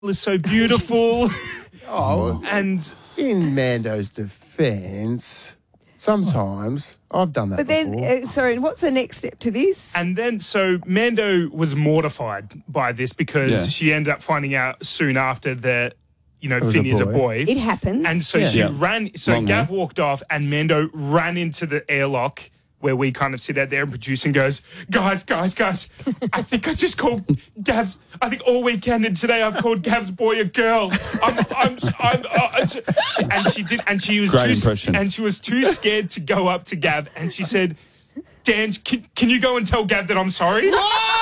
is so beautiful. Oh, And in Mando's defence, sometimes I've done that But before. then, sorry, what's the next step to this? And then, so Mando was mortified by this because she ended up finding out soon after that, was Finn a is a boy. boy. It happens. And so she ran. So Long Gav hair. walked off, and Mando ran into the airlock where we kind of sit out there and produce and goes, guys, I think I just called Gav's. I think all weekend and today I've called Gav's boy a girl. And she did, and she was Great too, impression. and she was too scared to go up to Gav, and she said, Dan, can you go and tell Gav that I'm sorry?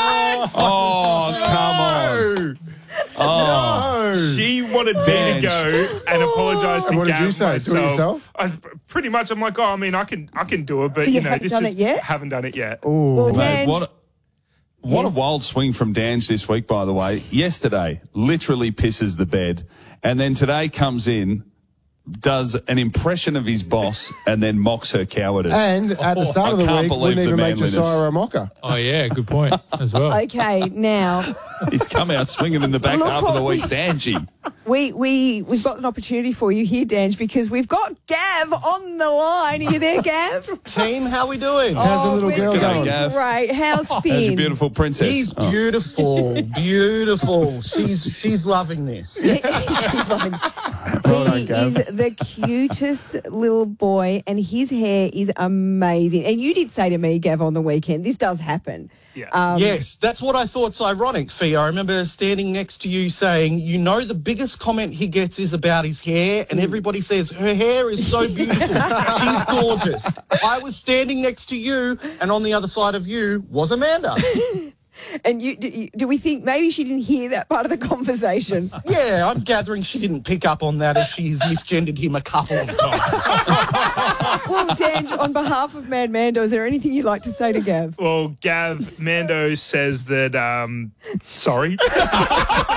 Oh, come on. No. She wanted me to Dan. go and apologise to And what did Gav you say? Do it myself. yourself? Pretty much, I'm like, I can do it, but So you haven't done it yet? Haven't done it yet. Well, Mate, Dan, what Yes. a wild swing from Dange this week, by the way. Yesterday, literally pisses the bed. And then today comes in, does an impression of his boss, and then mocks her cowardice. And at the start I of the can't week, believe wouldn't the even make manliness. Josiah a mocker. Oh, yeah, good point as well. okay, now He's come out swinging in the back Look half of the what week, Dangy. we've got an opportunity for you here, Dange, because we've got Gav on the line. Are you there, Gav? Team, how we doing? How's the little we're girl doing G'day, going? Gav. Great. How's Finn? How's your beautiful princess? He's Oh. beautiful, beautiful. She's loving this. She's like, Well he done, is Gav. the cutest little boy, and his hair is amazing. And you did say to me, Gav, on the weekend, this does happen. Yeah. Yes, that's what I thought's ironic, Fee. I remember standing next to you saying, the biggest comment he gets is about his hair, and everybody says, her hair is so beautiful. She's gorgeous. I was standing next to you, and on the other side of you was Amanda. And do we think maybe she didn't hear that part of the conversation? Yeah, I'm gathering she didn't pick up on that as she's misgendered him a couple of times. Well, Dange, on behalf of Mad Mando, is there anything you'd like to say to Gav? Well, Gav, Mando says that, sorry.